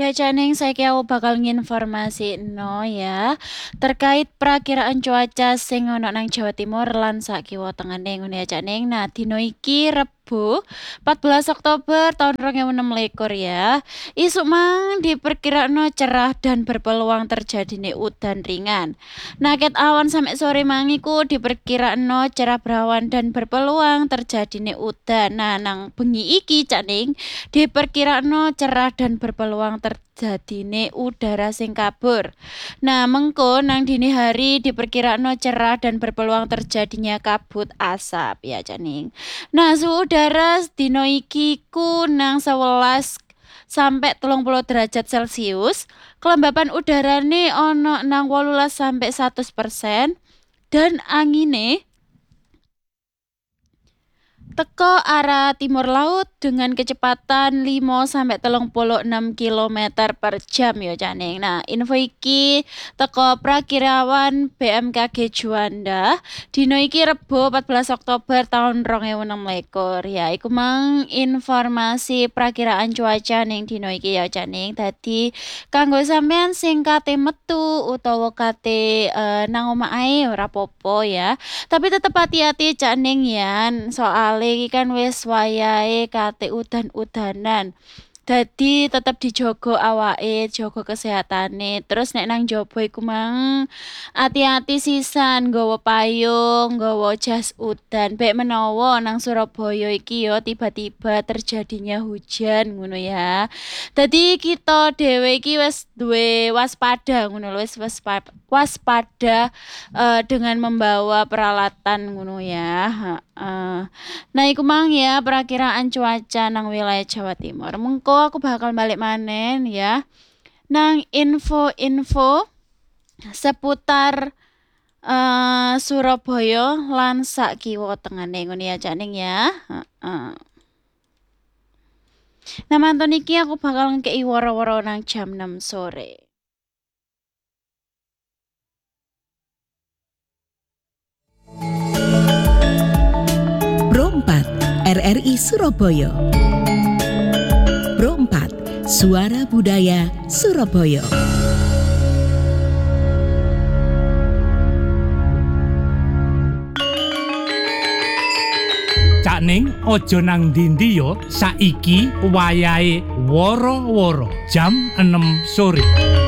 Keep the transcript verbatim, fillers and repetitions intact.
Ya Caning, saiki aku bakal nginformasikno ya terkait prakiraan cuaca sing ana nang Jawa Timur lan sak kiwa tengene ngono ya Caning. Nah, dina iki Rebo, empat belas Oktober tahun dua ribu enam belas ya. Isuk mang diperkirakan cerah dan berpeluang terjadine udan ringan. Nah, ket awan sampai sore mang iku diperkirakan cerah berawan dan berpeluang terjadine udan. Nah, nang bengi iki Caning diperkirakan cerah dan berpeluang terjadine udara sing kabur. Nah, mengko nang dini hari diperkirakan cerah dan berpeluang terjadinya kabut asap ya Caning. Nah, suhu udara dino iki ku nang sewelas sampai telung puluh derajat Celcius. Kelembapan udarane ono nang wolulas sampai seratus persen dan angine teko arah timur laut dengan kecepatan lima sampai telung puluh enam kilometer per jam ya Caning. Nah, info iki teko prakirawan B M K G Juanda dino iki Rebo empat belas Oktober tahun dua ribu enam belas. Ya, iku mang informasi prakiraan cuaca ning dino iki ya Caning. Dadi kanggo sampean sing kate metu utawa kate uh, nang omah ae ora apa-apa ya. Tapi tetep hati-hati Caning ya, soal iki kan wis wayahe kate udan-udanan. Dadi tetep dijogo awake, jogo kesehatane. Terus nek nang njaba iku mang hati-hati sisan nggawa payung, nggawa jas udan. Bek menawa nang Surabaya iki ya tiba-tiba terjadinya hujan ngono ya. Dadi kita dhewe iki wis duwe waspada ngono lho, wis waspa- waspada eh, dengan membawa peralatan ngono ya. Heeh. Nah, iku mang ya perakiraan cuaca nang wilayah Jawa Timur. Mengko aku bakal balik manen ya. Nang info-info seputar eh, Surabaya lan sak kiwa tengene ngono ya Caning ya. Heeh. Nah, mantun iki aku bakal ngekei woro-woro nang jam enam sore. Pro empat R R I Surabaya. Pro empat Suara Budaya Surabaya. Caning ojo nang ndi yo, saiki wayahe woro-woro jam enam sore.